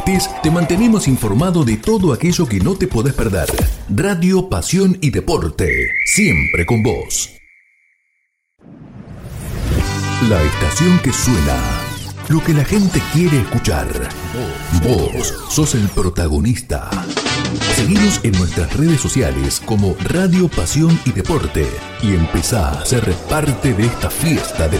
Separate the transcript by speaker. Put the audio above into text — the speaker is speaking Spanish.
Speaker 1: estés, te mantenemos informado de todo aquello que no te podés perder. Radio Pasión y Deporte, siempre con vos. La estación que suena, lo que la gente quiere escuchar. Vos sos el protagonista. Seguinos en nuestras redes sociales como Radio Pasión y Deporte y empezá a ser parte de esta fiesta de